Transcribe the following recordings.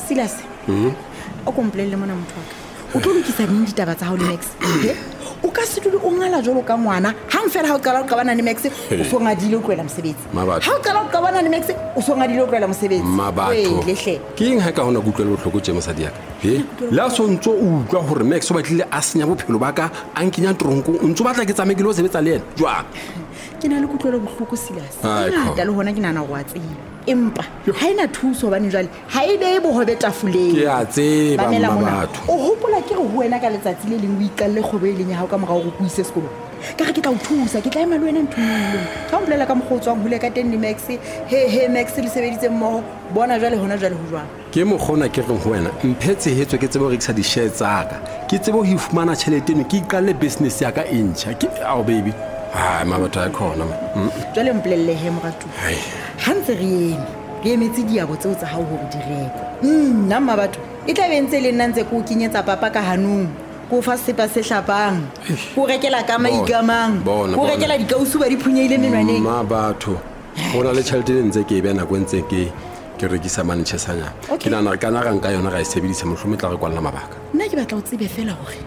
Silas o komplele mona motho wa ka o tlo lokisa neng ditaba tsa hao le Max o ka se dule o ngala jolo ka ngwana hang fela ha o qala o qabana le Max o so ngadile o tloela mosebetsi ha o qala o qabana le Max o so ngadile o tloela mosebetsi lehle ke eng ha ka hona kutlwela bohloko tje mosadi ya ka la so ntso o utlwa hore Max o batlile a senya bophelo ba ka a nkenya tronko o ntso batla ke tsame ke lo sebetsa le yena jwa ke na le kutlwela bohloko Silas ngata le hona ke nana wa tsela empa ha ina thuso bane jwale ha ebe bohobe tafoleng ke a tseba batho o hopola ke re ho wena ka letsatsi le leng o ikalle kgobe le nya ha o ka morao go kuise sekolo ka re ke tla o thusa ke tla ema le wena nthunong ka mpolela ka moghotswang hole ka teng le Max he Max le sebeditse mmoho bona jwale hona jwale ho jwang ke mogona ke reng ho wena mphetse hetso ke tsebe ho rekisa di-share tsaka ke tsebe ho ifumana tšhelete eno ke iqalle business ya ka e ntjha ke ao baby mabatho a khona jwale mpolelle he moratu ha ntse re emetse diabo tseo tsa hao hore di rekwe nna mabatho e tla bentse le nna ntse ko kenyetsa papa ka hanong ko fa sepa se hlapang ko rekela ka maigamang ko rekela dikausu ba di phunyeile menwaneng mabatho bona le tšhelete le ntse ke e bena go ntse ke rekisa manchesanya ke nana re kana gang ka yona ga e sebedisa mohlome tla re kwalla mabaka nna ke batla o tsebe fela hore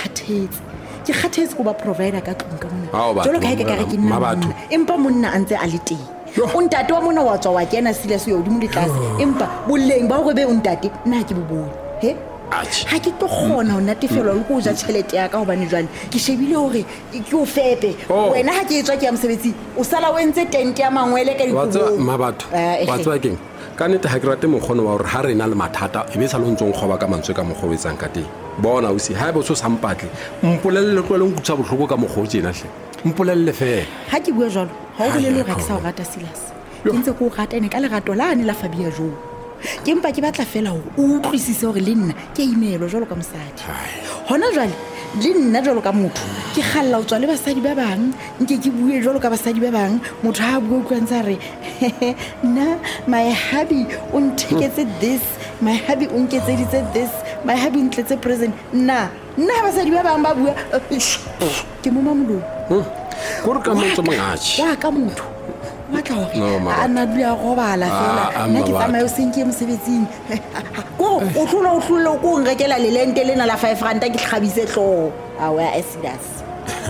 ke kgathetse go ba provider ka tlung ka mona jolo ka ka re ke nna empa monna a ntse a le teng o ntate wa mona wa tswa wa kena Silas yo di mo di tlase empa boleng ba go be o ntate nna ke bobone ha ke tlo khona o natefelwa le go ja tšhelete ya ka hobane jwale ke shebile hore ke o fepe wena ha ke etswa ke ya mosebetsi o sala o entse tente ya mangwele ka dikubo mabatho wa tswa keng ka nete ha ke rate mokgono wa hore ha re na le mathata e be sa lo ntsong khoba ka mantswe ka mogobetsang ka teng bona o si ha bo so sampatle mpolelle tlweleng kutsa bohloko ka mogho tsena hle mpolelle fe ha ke bua jalo ha o le le ra ke sa o rata Silas ke ntse ko rata ene ka lerato la ne la Fabia jo ke mpa ke batla fela ho utlwisise hore le nna ke imelo jalo ka mosadi hona jwale le nna jalo ka motho ke khalla o tswa le basadi ba bang nke ke bue jalo ka basadi ba bang motho ha bua go ntsa re na my hubby o nteketse this my hubby o nketseditse this my hubby ntletse present na basadi ba bang ba bua ke mo mamolo gore ka motho mangachi wa ka motho wa tla hore ana dula go bala fela nna ke tsamayo senke mosebetsing go o tlhola go ngrekela le lente lena la 5 rand ke tlhabise tlo awe a Silas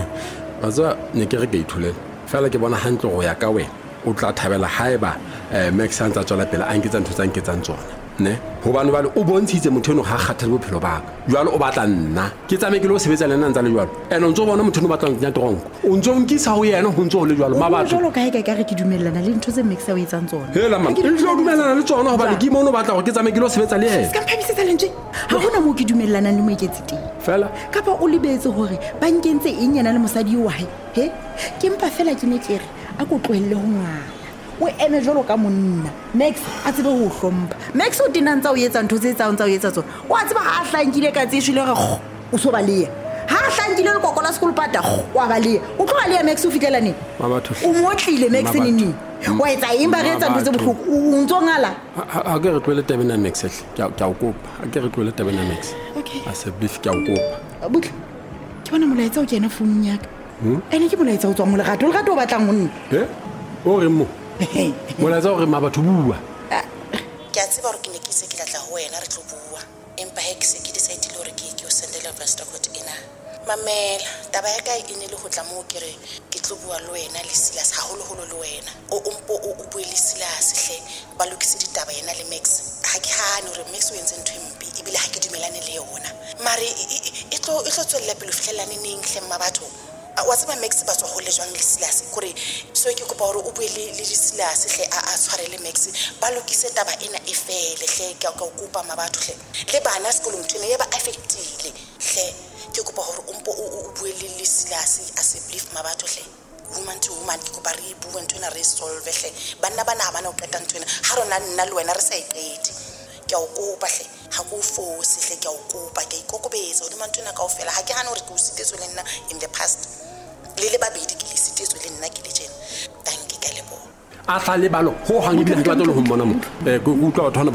baza ne ke re ke ithulela fela ke bona hantle go ya ka wena o tla thabela haeba Max antsa tswela pele a nketsa ntho tsa nketsang tsona ne hobane bale o bontshitse motho eno ga kgathele bophelo ba ka jwalo o batla nna ke tsame ke lo sebetsa le nna ntsa le jwalo ene o ntse bona motho eno batla ntnya tronko o ntse o nkisa ho yena ho ntse ho le jwalo mabatho jwalo ka ka re ke dumellana le ntho tse Max a o etsang tsona hela mama ke dumellana le tsona hobane ke mono batla gore ke tsame ke lo sebetsa le yena ska phamisetsa lentswe ha hona mo ke dumellana le mo eketse teng fela kapa o lebetse hore ba nkentse eng yana le mosadi yo wa he ke mpa fela ke ne ke re a ko tlohelle ho ngwana o ene jolo ka monna Max a tsebe ho hlompha Max o dinantsa o etsa ntho tse tsa o etsa tsona o a tseba ha hlankile ka tsishile re o so baleya ha hlankile le kokola school pata wa baleya o tlo baleya Max o fitela neng mabatho o motlile Max nini wa etsa imba re etsa ntho tse bohloko o ntsongala a ke re tlwele tabena Max ke a kopa a ke re tlwele tabena Max okay a se beef ke a kopa butle ke bona molaetsa o kena founung ya ka ene ke molaetsa o tswa mo lerato o batlang monna o re mo molaetsa o re mabatho bua ke a tseba hore ke ne ke se ke tla ho wena re tlo bua empa he ke se ke decide le hore ke o sendela Westercott ena mamela taba ya ka e ne le ho tla mo ke re ke tlo bua le wena le Silas ha holo le wena o bue le Silas hle ba lokise ditaba yena le Max ha ke hane hore Max o entse ntho empe ebile ha ke dumelane le yona mare e tlo tswella pele fihlelane neng hle mabatho wa tseba Max ba tswa go le jwang le Silas gore so ke kopa hore o bue le Silas hle a tshwarele Max ba lokise taba ena e fele hle ke o kopa mabatho hle le bana sekolong tshwane ya ba affectile hle ke kopa hore o bue le Silas a se believe mabatho hle woman to woman ke kopa re bue ntwana re solve hle bana o qeta ntwana ha rona nna le wena re sa iqedi ke o kopa hle ha go force hle ke o kopa ke ikokobetsa o di mantwana kaofela ha ke hana hore ke o sitetswe le nna in the past le babedi ke le sitetswe le nna ke le tjena thank you ka lebo a tla le balo ho hangile ntwa tlo ho mmona motho go utlwa batho